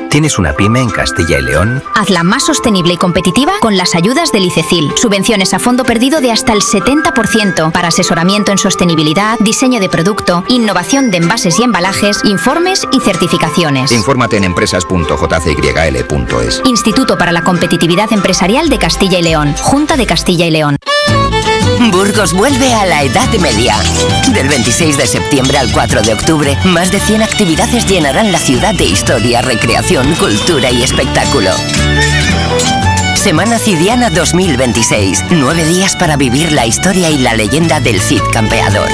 ¿Tienes una pyme en Castilla y León? Hazla más sostenible y competitiva con las ayudas del ICECIL. Subvenciones a fondo perdido de hasta el 70% para asesoramiento en sostenibilidad, diseño de producto, innovación de envases y embalajes, informes y certificaciones. Infórmate en empresas.jcyl.es. Instituto para la Competitividad Empresarial de Castilla y León. Junta de Castilla y León. Burgos vuelve a la Edad Media. Del 26 de septiembre al 4 de octubre, más de 100 actividades llenarán la ciudad de historia, recreación, cultura y espectáculo. Semana Cidiana 2026. 9 días para vivir la historia y la leyenda del Cid Campeador.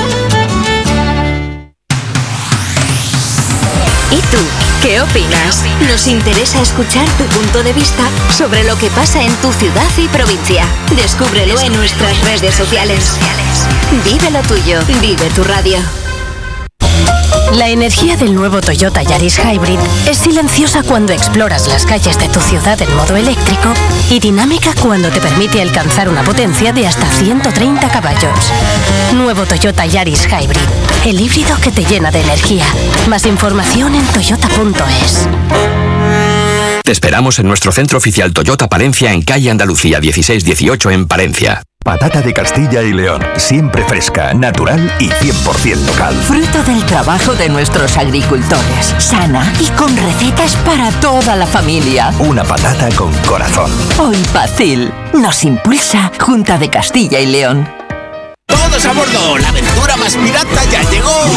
¿Y tú? ¿Qué opinas? Nos interesa escuchar tu punto de vista sobre lo que pasa en tu ciudad y provincia. Descúbrelo en nuestras redes sociales. Vive lo tuyo, vive tu radio. La energía del nuevo Toyota Yaris Hybrid es silenciosa cuando exploras las calles de tu ciudad en modo eléctrico y dinámica cuando te permite alcanzar una potencia de hasta 130 caballos. Nuevo Toyota Yaris Hybrid, el híbrido que te llena de energía. Más información en toyota.es. Te esperamos en nuestro centro oficial Toyota Palencia en calle Andalucía 1618 en Palencia. Patata de Castilla y León, siempre fresca, natural y 100% local. Fruto del trabajo de nuestros agricultores, sana y con recetas para toda la familia. Una patata con corazón. Hoy Pacil nos impulsa Junta de Castilla y León. ¡Todos a bordo! ¡La aventura más pirata ya llegó!